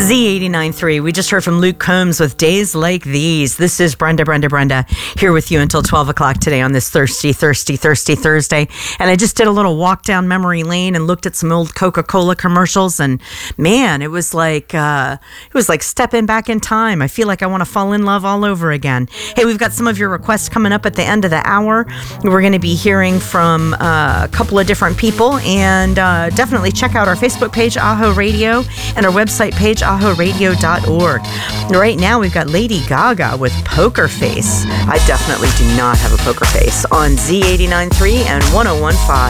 Z89.3. We just heard from Luke Combs with Days Like These. This is Brenda here with you until 12 o'clock today on this thirsty Thursday. And I just did a little walk down memory lane and looked at some old Coca-Cola commercials. And man, it was like stepping back in time. I feel like I want to fall in love all over again. Hey, we've got some of your requests coming up at the end of the hour. We're going to be hearing from a couple of different people. And definitely check out our Facebook page, Aho Radio, and our website page, ahoradio.org. Right now, we've got Lady Gaga with Poker Face. I definitely do not have a poker face on Z89.3 and 101.5.